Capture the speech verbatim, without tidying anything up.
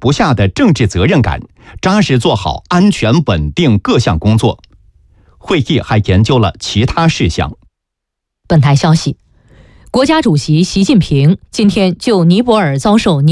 不下的政治责任感，扎实做好安全稳定各项工作。会议还研究了其他事项。 本台消息，国家主席习近平今天就尼泊尔遭受尼